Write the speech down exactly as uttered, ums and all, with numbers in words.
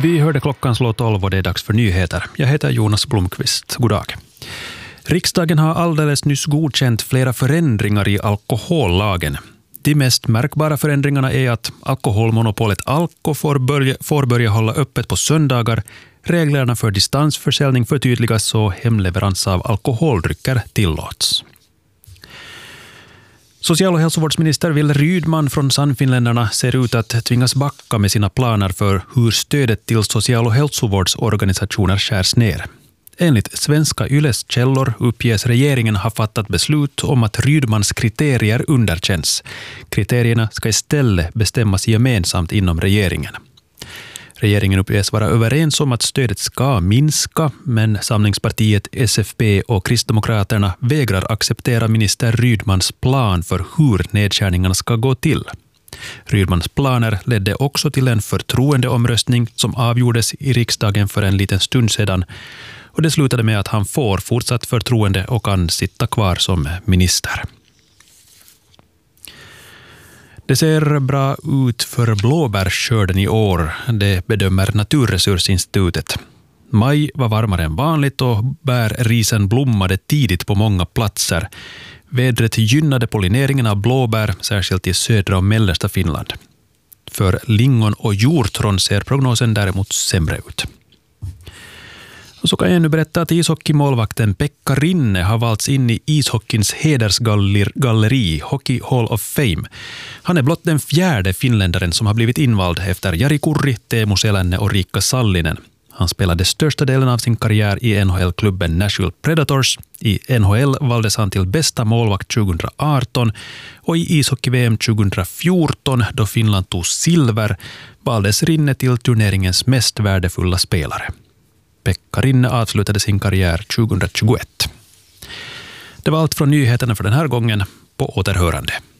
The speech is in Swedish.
Vi hörde klockan slå tolv och det är dags för nyheter. Jag heter Jonas Blomqvist. God dag. Riksdagen har alldeles nyss godkänt flera förändringar i alkohollagen. De mest märkbara förändringarna är att alkoholmonopolet Alko får börja, får börja hålla öppet på söndagar, reglerna för distansförsäljning förtydligas och hemleverans av alkoholdrycker tillåts. Social- och hälsovårdsminister Wille Rydman från Sannfinländarna ser ut att tvingas backa med sina planer för hur stödet till social- och hälsovårdsorganisationer skärs ner. Enligt svenska Yles källor uppges regeringen ha fattat beslut om att Rydmans kriterier underkänns. Kriterierna ska istället bestämmas gemensamt inom regeringen. Regeringen uppges vara överens om att stödet ska minska, men Samlingspartiet, S F P och Kristdemokraterna vägrar acceptera minister Rydmans plan för hur nedskärningarna ska gå till. Rydmans planer ledde också till en förtroendeomröstning som avgjordes i riksdagen för en liten stund sedan, och det slutade med att han får fortsatt förtroende och kan sitta kvar som minister. Det ser bra ut för blåbärsskörden i år, det bedömer Naturresursinstitutet. Maj var varmare än vanligt och bärrisen blommade tidigt på många platser. Vädret gynnade pollineringen av blåbär, särskilt i södra och mellersta Finland. För lingon och hjortron ser prognosen däremot sämre ut. Och så kan jag nu berätta att ishockeymålvakten Pekka Rinne har valts in i ishockeyns hedersgalleri, Hockey Hall of Fame. Han är blott den fjärde finländaren som har blivit invald efter Jari Kurri, Teemu Selänne och Riikka Sallinen. Han spelade största delen av sin karriär i N H L-klubben Nashville Predators. I N H L valdes han till bästa målvakt tjugoarton och i ishockey-V M tjugohundrafjorton, då Finland tog silver, valdes Rinne till turneringens mest värdefulla spelare. Pekka Rinne avslutade sin karriär tjugohundratjugoett. Det var allt från nyheterna för den här gången. På återhörande.